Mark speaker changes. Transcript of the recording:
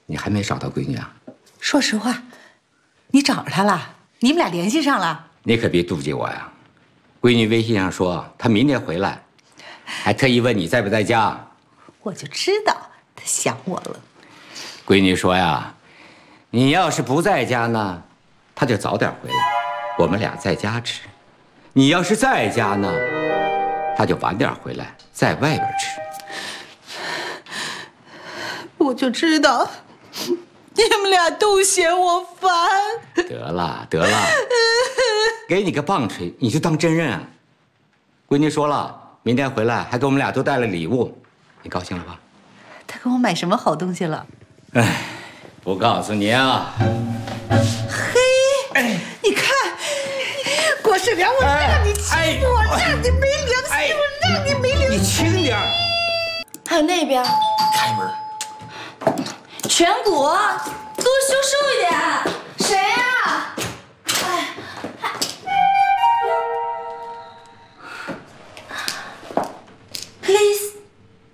Speaker 1: 你还没找到闺女啊？
Speaker 2: 说实话，你找着她了？你们俩联系上了？
Speaker 1: 你可别妒忌我呀！闺女微信上说她明天回来，还特意问你在不在家。
Speaker 2: 我就知道她想我了。
Speaker 1: 闺女说呀，你要是不在家呢，她就早点回来，我们俩在家吃；你要是在家呢，她就晚点回来，在外边吃。
Speaker 2: 我就知道，你们俩都嫌我烦。
Speaker 1: 得了，给你个棒槌，你就当真认啊！闺女说了，明天回来还给我们俩都带了礼物，你高兴了吧？
Speaker 2: 她给我买什么好东西了？
Speaker 1: 哎，不告诉你啊。
Speaker 2: 嘿，你看，郭世良，我让你欺负我，让你没良心，我让你没良心。
Speaker 1: 你轻点。
Speaker 3: 还有那边，
Speaker 1: 开门。
Speaker 3: 颧骨多修瘦一点。